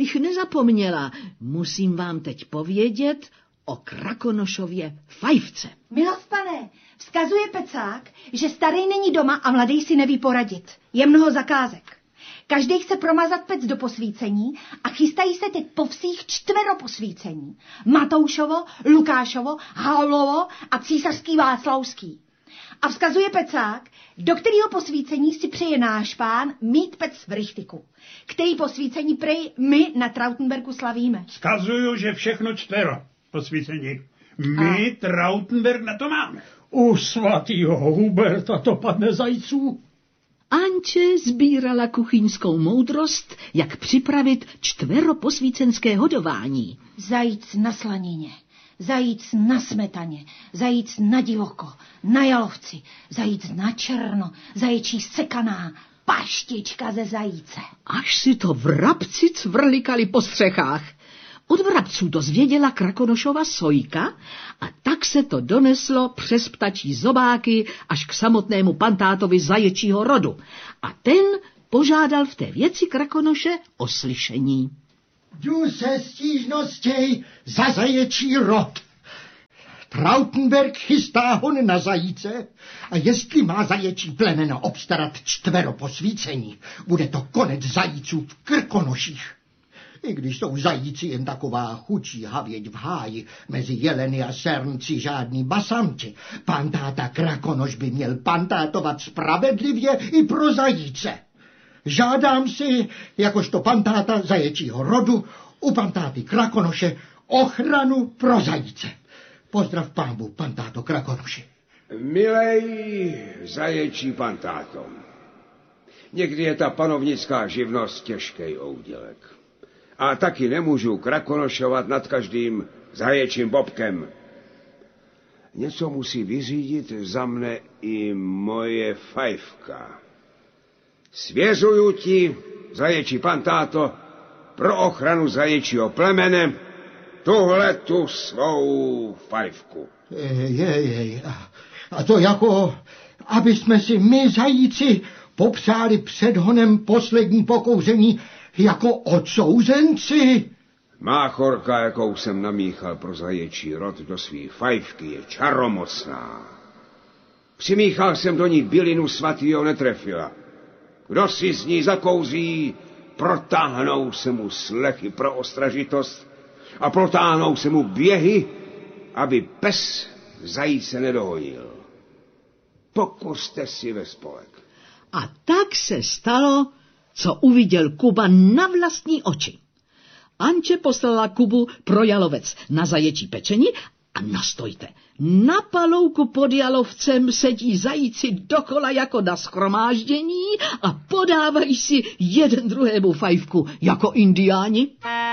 abych nezapomněla, musím vám teď povědět o Krakonošově fajfce. Milost pane, vzkazuje Pecák, že starý není doma a mladý si neví poradit. Je mnoho zakázek. Každý chce promazat pec do posvícení a chystají se teď po vsích 4 posvícení. Matoušovo, Lukášovo, Haulovo a císařský Václavský. A vzkazuje Pecák, do kterého posvícení si přeje náš pán mít pec v Richtiku, který posvícení prej my na Trautenbergu slavíme. Vzkazuju, že všechno 4 posvícení. My Trautenberg na to máme. U svatýho Huberta to padne zajíců. Anče sbírala kuchyňskou moudrost, jak připravit 4 posvícenské hodování. Zajíc na slanině, zajíc na smetaně, zajíc na divoko, na jalovci, zajíc na černo, zaječí sekaná, paštička ze zajíce. Až si to vrabci cvrlikali po střechách. Od vrabců to zvěděla Krakonošova Sojka a tak se to doneslo přes ptačí zobáky až k samotnému pantátovi zaječího rodu. A ten požádal v té věci Krakonoše o slyšení. Jdu se stížností za zaječí rod. Trautenberg chystá hon na zajíce a jestli má zaječí plemeno obstarat 4 posvícení, bude to konec zajíců v Krkonoších. I když jsou zajíci jen taková chučí havěť v háji, mezi jeleny a sernci žádný basamti, pantáta Krakonoš by měl pantátovat spravedlivě i pro zajíce. Žádám si, jakožto pantáta zaječího rodu, u pantáty Krakonoše ochranu pro zajíce. Pozdrav pánbu, pantáto Krakonoši. Milej zaječí pantáto, někdy je ta panovnická živnost těžký oudělek. A taky nemůžu krakonošovat nad každým zaječím bobkem. Něco musí vyřídit za mne i moje fajfka. Svěřuju ti, zaječí pantáto, pro ochranu zaječího plemene, tuhletu svou fajfku. A to jako, aby jsme si my zajíci popřáli před honem poslední pokouření jako odsouzenci. Má chorka, jakou jsem namíchal pro zaječí rod do svý fajfky, je čaromocná. Přimíchal jsem do ní bylinu svatýho Netrefila. Kdo si z ní zakouří, protáhnou se mu slechy pro ostražitost a protáhnou se mu běhy, aby pes zajíce nedohonil. Pokuste si ve spolek. A tak se stalo, co uviděl Kuba na vlastní oči. Anče poslala Kubu pro jalovec na zaječí pečení a nastojte. Na palouku pod jalovcem sedí zajíci dokola jako na shromáždění a podávají si jeden druhému fajfku jako indiáni.